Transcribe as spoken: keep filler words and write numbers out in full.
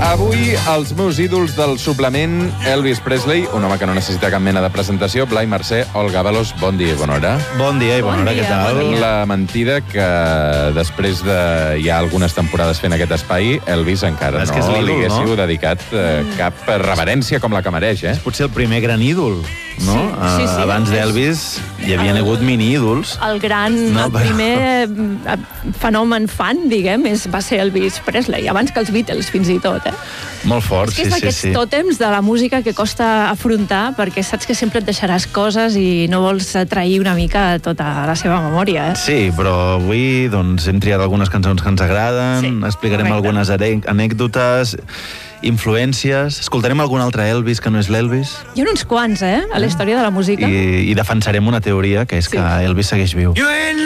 Avui, els meus ídols del suplement, Elvis Presley, un home que no necessita cap mena de presentació, Blai Mercè, Olga Avalos, bon dia i bona hora. Bon dia i bona hora, què tal? La mentida que després de ja algunes temporades fent aquest espai, Elvis encara És que és no l'ídol, li haguéssiu no? dedicat eh, cap reverència com la que mereix, eh? Potser el primer gran ídol, no? Sí, sí, sí. Uh, abans d'Elvis hi havia hagut mini-ídols. El gran, No, el però- primer eh, fenomen fan, diguem, és, va ser Elvis Presley, abans que els Beatles, fins i tot, eh? Molt fort, És que sí, és sí, d'aquests sí. tòtems de la música que costa afrontar, perquè saps que sempre et deixaràs coses i no vols trair una mica tota la seva memòria, eh? Sí, però avui doncs, hem triat algunes cançons que ens agraden, Sí, explicarem correcte. algunes are- anècdotes, influències, escoltarem algun altre Elvis que no és l'Elvis Hi ha uns quants, eh, a la història de la música. i, i defensarem una teoria, que és Sí. que Elvis segueix viu. You ain't